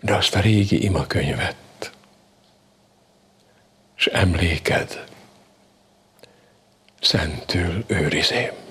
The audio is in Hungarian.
de azt a régi imakönyvet, s emléked szentül őrizém.